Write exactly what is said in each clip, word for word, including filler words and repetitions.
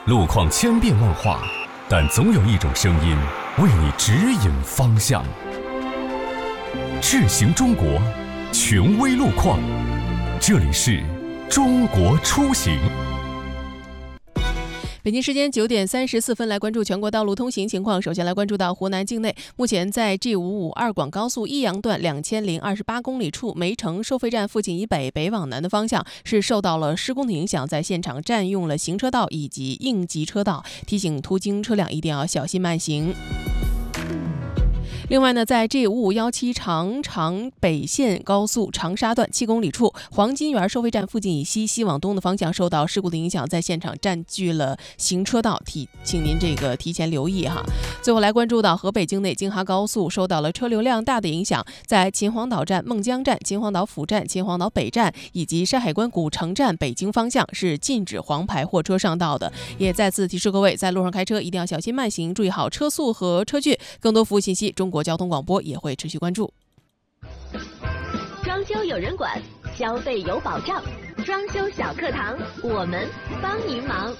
路况千变万化，但总有一种声音为你指引方向。智行中国，权威路况，这里是中国出行。 北京时间九点三十四分，来关注全国道路通行情况。首先来关注到湖南境内，目前在 G 五五二广高速益阳段两千零二十八公里处梅城收费站附近以北北往南的方向是受到了施工的影响，在现场占用了行车道以及应急车道，提醒途经车辆一定要小心慢行。另外呢，在 G 五五一七长长北线高速长沙段七公里处黄金园收费站附近以西西往东的方向受到事故的影响，在现场占据了行车道，提请您这个提前留意哈。最后来关注到河北境内京哈高速受到了车流量大的影响，在秦皇岛站、孟江站、秦皇岛府站、秦皇岛北站以及山海关古城站北京方向是禁止黄牌货车上道的。也再次提示各位，在路上开车一定要小心慢行，注意好车速和车距。更多服务信息，中国交通广播也会持续关注。 装修有人管，消费有保障，装修小课堂，我们帮您忙。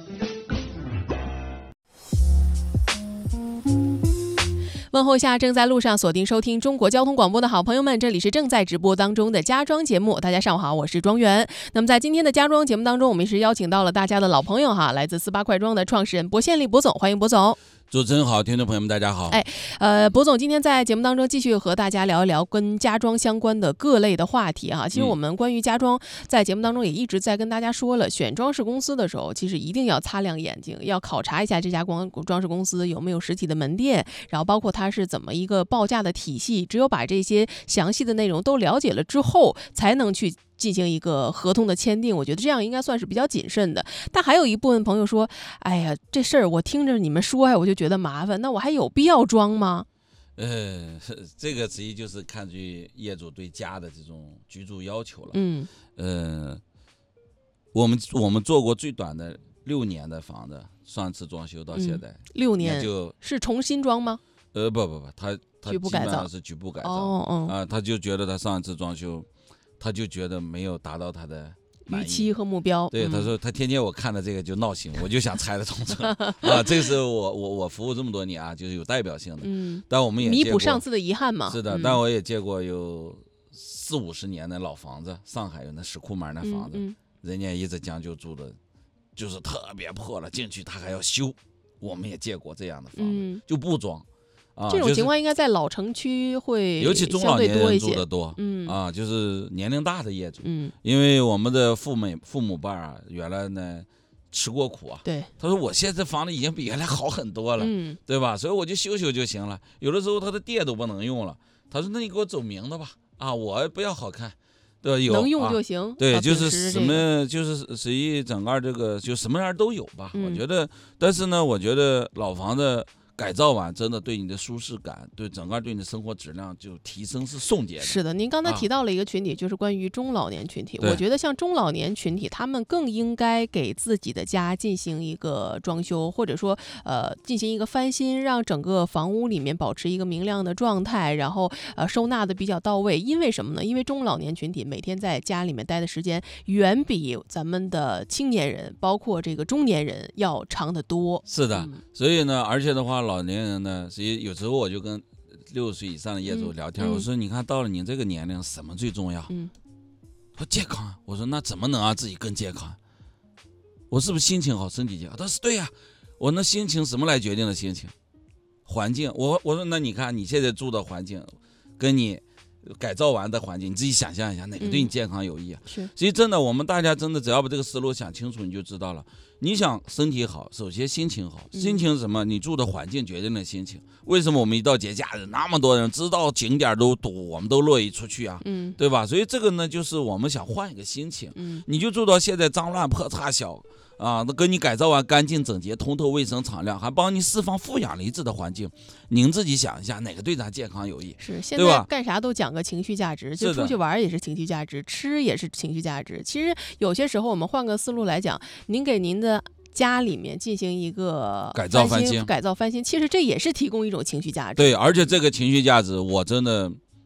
问候一下正在路上锁定收听中国交通广播的好朋友们，这里是正在直播当中的家装节目。大家上午好，我是庄园。那么在今天的家装节目当中，我们是邀请到了大家的老朋友哈，来自四八快装的创始人薄宪利薄总，欢迎薄总。 主持人好，听众朋友们大家好。 哎，呃，薄总今天在节目当中继续和大家聊一聊跟家装相关的各类的话题哈。其实我们关于家装在节目当中也一直在跟大家说了，选装饰公司的时候，其实一定要擦亮眼睛，要考察一下这家光装饰公司有没有实体的门店，然后包括它是怎么一个报价的体系。只有把这些详细的内容都了解了之后，才能去进行一个合同的签订，我觉得这样应该算是比较谨慎的。但还有一部分朋友说，哎呀，这事儿我听着你们说呀，我就觉得麻烦，那我还有必要装吗？ 呃，这个实际就是看据业主对家的这种居住要求了。 嗯， 呃，我们我们做过最短的六年的房子，上次装修到现在、嗯、 六年， 就是重新装吗？ 呃，不不不，他他局部改造是局部改造。 哦哦啊、呃，他就觉得他上一次装修。他就觉得没有达到他的预期和目标。 对， 嗯、 他说他天天我看了这个就闹心，我就想拆了重车啊。这个是我我我服务这么多年啊，就是有代表性的。 嗯， 但我们也弥补上次的遗憾嘛。 是的， 嗯、 但我也见过有四五十年的老房子，上海有那石库门那房子， 嗯嗯、 人家一直将就住的，就是特别破了，进去他还要修。我们也见过这样的房子， 嗯、 就不装。啊、 这种情况应该在老城区会尤其中老年人住的多， 嗯啊，就是年龄大的业主， 嗯， 因为我们的父母父母辈啊，原来呢吃过苦啊， 对， 他说我现在房子已经比原来好很多了， 嗯， 对吧？所以我就修修就行了，有的时候他的电都不能用了，他说那你给我走明的吧，啊，我不要好看，对吧？有能用就行， 啊、对，就是什么， 这个、 就是实际整个这个就什么样都有吧， 嗯、 我觉得，但是呢，我觉得老房子。改造完真的对你的舒适感，对整个对你的生活质量就提升是送节的。 是的，您刚才提到了一个群体，啊、就是关于中老年群体。我觉得像中老年群体，他们更应该给自己的家进行一个装修，或者说呃进行一个翻新，让整个房屋里面保持一个明亮的状态，然后呃收纳的比较到位。因为什么呢？因为中老年群体每天在家里面待的时间远比咱们的青年人，包括这个中年人要长得多。 是的， 嗯、 所以呢，而且的话。老年人呢，所以有时候我就跟六十岁以上的业主聊天，嗯、我说：“你看到了你这个年龄，什么最重要？” 嗯， 说健康。我说：“那怎么能让自己更健康？我是不是心情好，身体健康？”他说：“对呀、啊。”我那心情什么来决定的心情？环境。我我说：“那你看你现在住的环境，跟你改造完的环境，你自己想象一下，哪个对你健康有益啊？” 嗯、是。 所以真的，我们大家真的只要把这个思路想清楚，你就知道了。你想身体好，首先心情好。心情是什么？你住的环境决定了心情。为什么我们一到节假日，那么多人知道景点都堵，我们都乐意出去啊？ 嗯， 对吧？所以这个呢，就是我们想换一个心情。 嗯， 你就住到现在脏乱破差小啊，那跟你改造完干净整洁、通透、卫生、敞亮，还帮你释放负氧离子的环境，您自己想一下，哪个对咱健康有益？ 是，现在干啥都讲个情绪价值，就出去玩也是情绪价值，吃也是情绪价值。其实有些时候我们换个思路来讲，您给您的家里面进行一个改造翻新， 改造翻新，其实这也是提供一种情绪价值。 对，而且这个情绪价值，我真的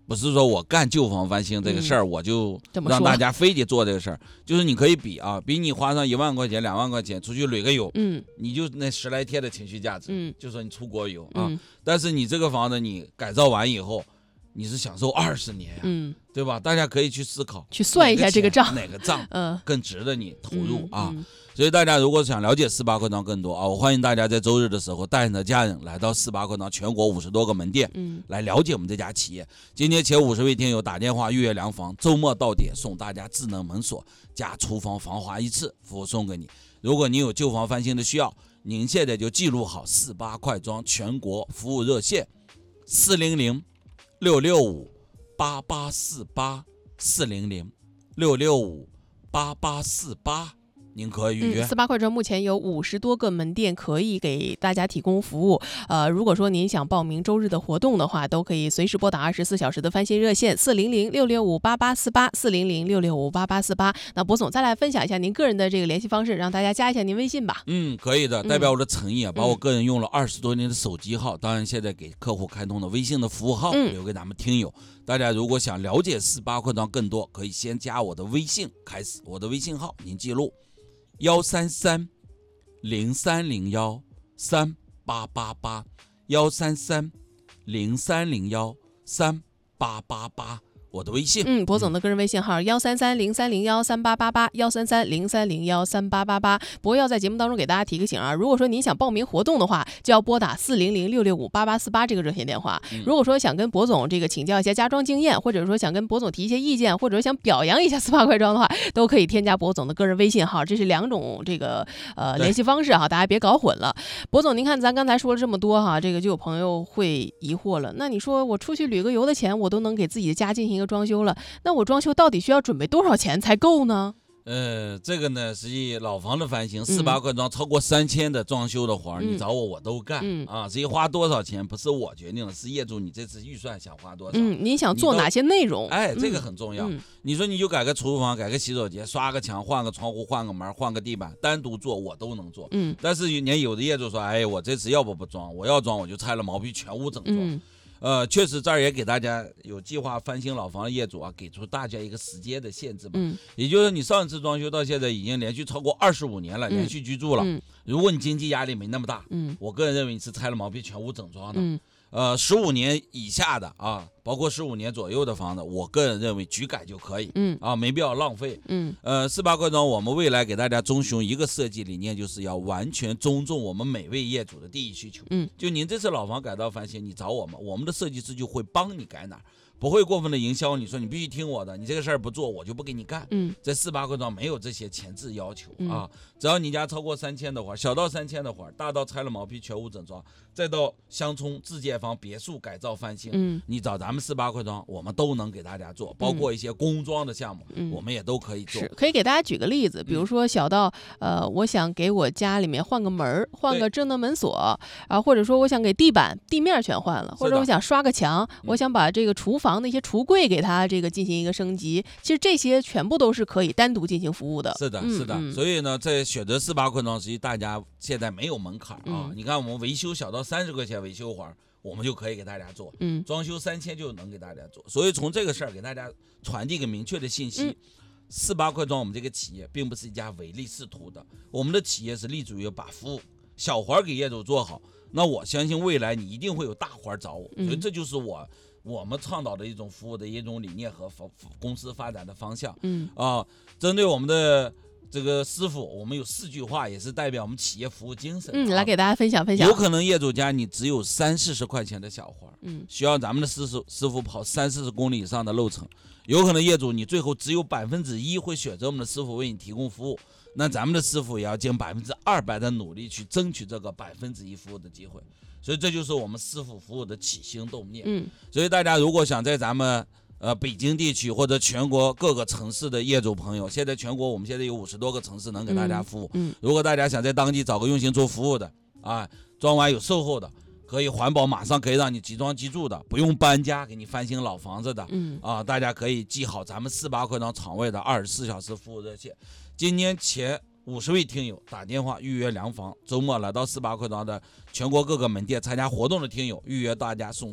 不是说我干旧房翻新这个事儿，我就这么让大家非得做这个事儿，就是你可以比啊，比你花上一万块钱、两万块钱出去旅个游， 嗯， 你就那十来天的情绪价值， 嗯， 就说你出国游啊， 嗯但是你这个房子你改造完以后，你是享受二十年呀、 嗯， 对吧？大家可以去思考， 去算一下这个账， 哪个账嗯， 更值得你投入啊。 嗯嗯所以大家如果想了解四八课堂更多啊，我欢迎大家在周日的时候带你的家人来到四八课堂全国五十多个门店， 嗯， 来了解我们这家企业。今天前五十位听友打电话预约量房，周末到点送大家智能门锁加厨房防滑一次服务送给你。如果您有旧房翻新的需要，您现在就记录好四八快装全国服务热线四零零六六五八八四八四零零六六五八八四八。您可以预约。 四八快装目前有五十多个门店可以给大家提供服务。呃，如果说您想报名周日的活动的话，都可以随时拨打二十四小时的翻新热线四零零六六五八八四八四零零六六五八八四八。那博总再来分享一下您个人的这个联系方式，让大家加一下您微信吧。 嗯，可以的，代表我的诚意啊， 嗯、 把我个人用了二十多年的手机号，当然现在给客户开通的微信的服务号、嗯、留给咱们听友。大家如果想了解四八快装更多，可以先加我的微信开始，我的微信号您记录。幺三三零三零幺三八八八，幺三三零三零幺三八八八，我的微信。 嗯，博总的个人微信号幺三三零三零幺三八八八，幺三三零三零幺三八八八。博要在节目当中给大家提个醒啊，如果说您想报名活动的话，就要拨打四零零六六五八八四八这个热线电话。 嗯、 如果说想跟博总这个请教一些家装经验，或者说想跟博总提一些意见，或者想表扬一下四八快装的话，都可以添加博总的个人微信号，这是两种这个呃联系方式哈，大家别搞混了。博总，您看咱刚才说了这么多哈，这个就有朋友会疑惑了，那你说我出去旅个游的钱，我都能给自己的家进行一个装修了，那我装修到底需要准备多少钱才够呢？ 呃，这个呢，实际老房的翻新，四八快装超过三千的装修的活儿、嗯，你找我我都干、 嗯、 啊。至于花多少钱，不是我决定的，是业主你这次预算想花多少。 嗯，您想做哪些内容？ 哎，这个很重要、 嗯。 你说你就改个厨房，改个洗手间，刷个墙，换个窗户，换个门，换个地板，单独做我都能做。 嗯， 但是年有的业主说，哎，我这次要不不装，我要装我就拆了毛坯全屋整装。 嗯呃，确实这儿也给大家有计划翻新老房的业主啊，给出大家一个时间的限制吧。 嗯， 也就是你上一次装修到现在已经连续超过二十五年了， 嗯、 连续居住了、 嗯。 如果你经济压力没那么大， 嗯， 我个人认为你是拆了毛坯全屋整装的。 嗯， 呃，十五年以下的啊，包括十五年左右的房子，我个人认为局改就可以。 嗯， 啊，没必要浪费。 嗯， 呃，四八快装我们未来给大家中雄一个设计理念，就是要完全尊重我们每位业主的第一需求。 嗯， 就您这次老房改造翻新，你找我们，我们的设计师就会帮你改哪儿，不会过分的营销。你说你必须听我的，你这个事儿不做，我就不给你干。 嗯， 在四八快装没有这些前置要求、 嗯、 啊，只要你家超过三千的活，小到三千的活，大到拆了毛坯全屋整装，再到乡村自建房别墅改造翻新， 嗯， 你找咱们四八快装，我们都能给大家做，包括一些工装的项目， 嗯、 我们也都可以做。 是，可以给大家举个例子，比如说小到、嗯、呃，我想给我家里面换个门，换个智能门锁啊，或者说我想给地板地面全换了，或者我想刷个墙，我想把这个厨房的一些橱柜给它这个进行一个升级，其实这些全部都是可以单独进行服务的。 是的， 嗯、 是的、 嗯。 所以呢，在选择四八快装，实际大家现在没有门槛啊、 嗯。 你看我们维修小到三十块钱维修活，我们就可以给大家做。 嗯， 装修三千就能给大家做。所以从这个事儿给大家传递一个明确的信息。嗯，四八快装我们这个企业并不是一家唯利是图的，我们的企业是立足于把服务小活给业主做好。那我相信未来你一定会有大活找我，所以这就是我我们倡导的一种服务的一种理念和公司发展的方向。 嗯啊，针对我们的这个师傅，我们有四句话，也是代表我们企业服务精神。 嗯，来给大家分享分享。 有可能业主家你只有三四十块钱的小活， 嗯， 需要咱们的师傅师傅跑三四十公里以上的路程。有可能业主你最后只有百分之一会选择我们的师傅为你提供服务，那咱们的师傅也要尽百分之二百的努力去争取这个百分之一服务的机会。所以这就是我们师傅服务的起心动念。 嗯， 所以大家如果想在咱们呃北京地区或者全国各个城市的业主朋友，现在全国我们现在有五十多个城市能给大家服务。 嗯，嗯如果大家想在当地找个用心做服务的啊，装完有售后的，可以环保马上可以让你即装即住的，不用搬家给你翻新老房子的。 嗯啊，大家可以记好咱们四八快装场外的二十四小时服务热线。今年前五十位听友打电话预约量房，周末来到四八快装的全国各个门店参加活动的听友，预约大家送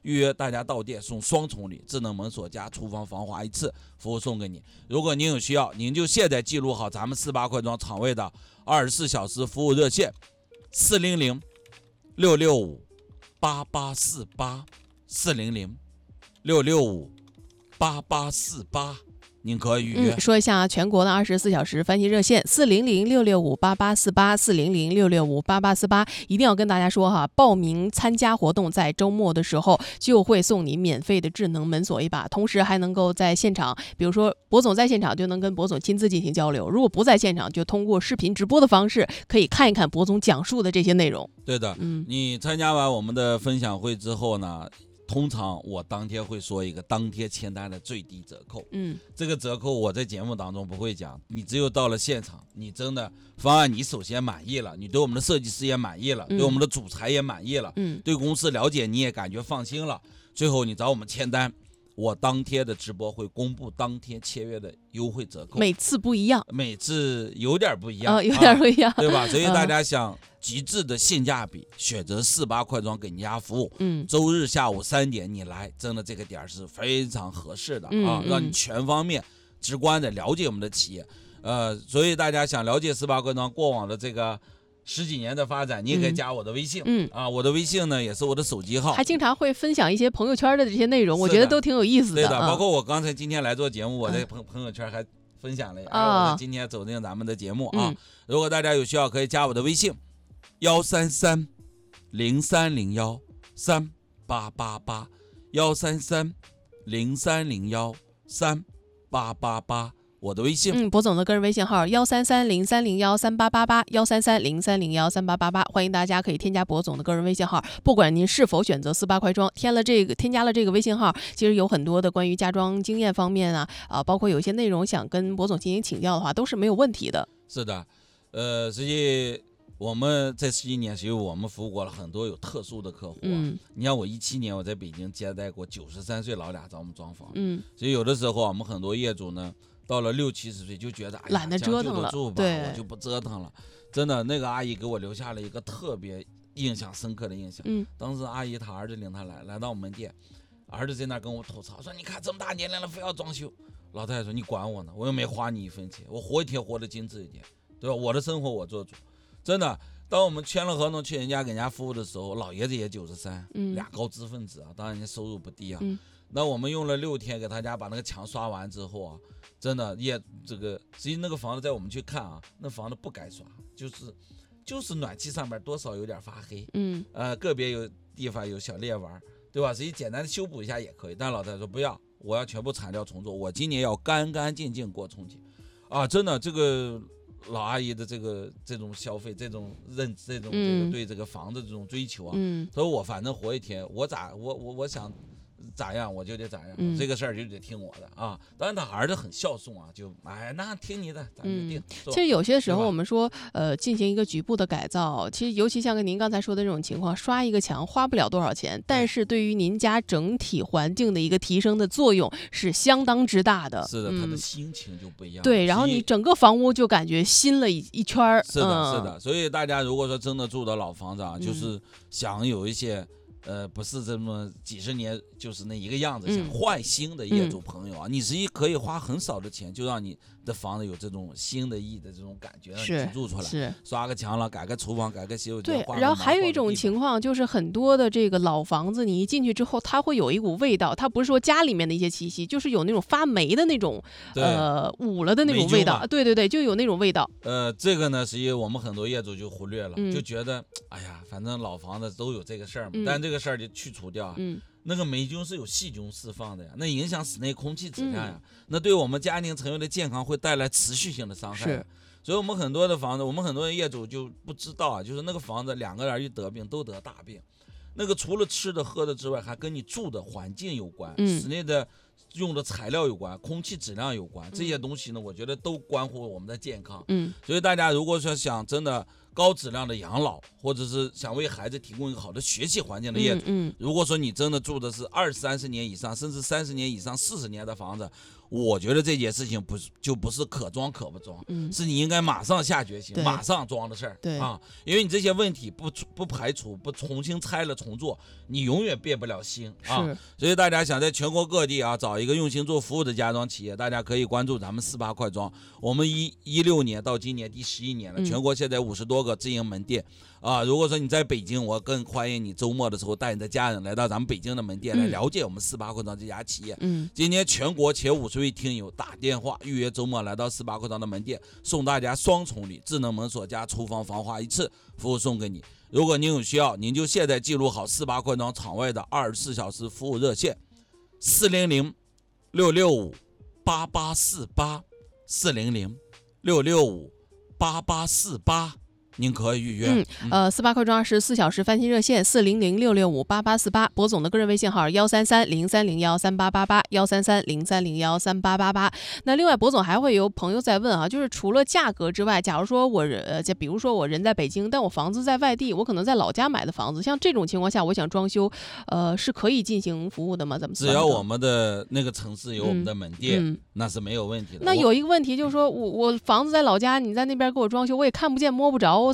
预约大家到店送双重礼，智能门锁加厨房防滑一次服务送给你。如果您有需要，您就现在记录好咱们四八快装厂位的二十四小时服务热线四零零六六五八八四八四零零六六五八八四八。您可以预约、 嗯、说一下全国的二十四小时翻译热线四零零六六五八八四八四零零六六五八八四八，一定要跟大家说哈，报名参加活动在周末的时候就会送你免费的智能门锁一把，同时还能够在现场，比如说博总在现场就能跟博总亲自进行交流，如果不在现场就通过视频直播的方式可以看一看博总讲述的这些内容。 对的，嗯，你参加完我们的分享会之后呢，通常我当天会说一个当天签单的最低折扣，嗯，这个折扣我在节目当中不会讲，你只有到了现场，你真的方案你首先满意了，你对我们的设计师也满意了，嗯、对我们的主材也满意了，嗯，对公司了解你也感觉放心了，最后你找我们签单，我当天的直播会公布当天签约的优惠折扣， 每次不一样， 每次有点不一样， 哦、有点不一样、 啊，对吧？所以大家想极致的性价比，选择四八快装给你家服务。嗯，周日下午三点你来，真的这个点是非常合适的、嗯、啊，让你全方面直观的了解我们的企业。呃，所以大家想了解四八快装过往的这个十几年的发展，你也可以加我的微信。嗯啊，我的微信呢也是我的手机号， 还经常会分享一些朋友圈的这些内容，我觉得都挺有意思的。 对的，包括我刚才今天来做节目，我在朋朋友圈还分享了，哎、啊，我今天走进咱们的节目啊、嗯。如果大家有需要，可以加我的微信。幺三三零三零幺三八八八，幺三三零三零幺三八八八，我的微信。 嗯，博总的个人微信号幺三三零三零幺三八八八，幺三三零三零幺三八八八，欢迎大家可以添加博总的个人微信号。不管您是否选择四八快装，添了这个添加了这个微信号，其实有很多的关于家装经验方面啊，啊，包括有些内容想跟博总进行请教的话，都是没有问题的。 是的，呃，实际。我们这十一年，其实我们服务过了很多有特殊的客户、啊。嗯，你像我一七年我在北京接待过九十三岁老俩找我们装房。嗯，所以有的时候我们很多业主呢，到了六七十岁就觉得哎懒得折腾了， 对，我就不折腾了。真的，那个阿姨给我留下了一个特别印象深刻的印象。嗯，当时阿姨她儿子领她来，来到我们店，儿子在那跟我吐槽说：“你看这么大年龄了，非要装修。”老太太说：“你管我呢？我又没花你一分钱，我活一天活得精致一点，对吧？我的生活我做主。”真的，当我们签了合同去人家给人家服务的时候，老爷子也九十三，俩高知分子啊，当然人家收入不低啊。嗯、那我们用了六天给他家把那个墙刷完之后啊，真的也这个，实际那个房子在我们去看啊，那房子不该刷，就是就是暖气上面多少有点发黑，嗯，呃，个别有地方有小裂纹，对吧？实际简单的修补一下也可以，但老太太说不要，我要全部铲掉重做，我今年要干干净净过春节，啊，真的这个。老阿姨的这个这种消费，这种认这种这个对这个房子这种追求啊，嗯，所以我反正活一天，我咋我我我想咋样我就得咋样，嗯、这个事儿就得听我的啊。当然他儿子很孝顺啊，就哎那听你的，咱就定。嗯、 其实有些时候我们说呃进行一个局部的改造，其实尤其像跟您刚才说的这种情况，刷一个墙花不了多少钱，但是对于您家整体环境的一个提升的作用是相当之大的。 是的，嗯、他的心情就不一样。 对，然后你整个房屋就感觉新了一一圈儿。 是的，嗯、是的。所以大家如果说真的住的老房子啊，嗯、就是想有一些。呃，不是这么几十年就是那一个样子，想换新的业主朋友啊，嗯、你实际可以花很少的钱，就让你的房子有这种新的意的这种感觉，让你住出来， 是刷个墙了，改个厨房，改个洗手间。对，然后还有一种情况就是很多的这个老房子，你一进去之后，它会有一股味道，它不是说家里面的一些气息，就是有那种发霉的那种，呃，捂了的那种味道。对对对，就有那种味道。 呃，这个呢，实际我们很多业主就忽略了，嗯、就觉得，哎呀，反正老房子都有这个事儿嘛，嗯、但这个事儿就去除掉啊。嗯，那个霉菌是有细菌释放的呀，那影响室内空气质量呀，嗯、那对我们家庭成员的健康会带来持续性的伤害。 是， 所以我们很多的房子，我们很多的业主就不知道啊，就是那个房子两个人一得病都得大病，那个除了吃的喝的之外，还跟你住的环境有关，嗯、室内的用的材料有关，空气质量有关，这些东西呢，我觉得都关乎我们的健康。嗯，所以大家如果说想真的高质量的养老，或者是想为孩子提供一个好的学习环境的业主，嗯嗯、如果说你真的住的是二三十年以上，甚至三十年以上、四十年的房子， 我觉得这件事情不是就不是可装可不装， 嗯， 是你应该马上下决心， 对马上装的事儿。 对啊，因为你这些问题不不排除，不重新拆了重做，你永远变不了心啊。 是， 所以大家想在全国各地啊找一个用心做服务的家装企业，大家可以关注咱们四八快装。我们一一六年到今年第十一年了， 嗯全国现在五十多个直营门店。啊，如果说你在北京，我更欢迎你周末的时候带你的家人来到咱们北京的门店， 嗯来了解我们四八快装这家企业。 嗯， 今天全国前五十位听友打电话预约周末来到四八快装的门店，送大家双重礼：智能门锁加厨房防滑一次，服务送给你。如果您有需要，您就现在记录好四八快装场外的二十四小时服务热线：四零零六六五八八四八，四零零六六五八八四八。您可以预约。 嗯，呃，四八快装二十四小时翻新热线四零零六六五八八四八，博总的个人微信号幺三三零三零幺三八八八幺三三零三零幺三八八八。那另外，博总还会有朋友在问啊，就是除了价格之外，假如说我人呃，就比如说我人在北京，但我房子在外地，我可能在老家买的房子，像这种情况下，我想装修，呃，是可以进行服务的吗？咱们只要我们的那个城市有我们的门店， 嗯嗯、 那是没有问题的。 那有一个问题就是说，我我房子在老家，你在那边给我装修，我也看不见摸不着。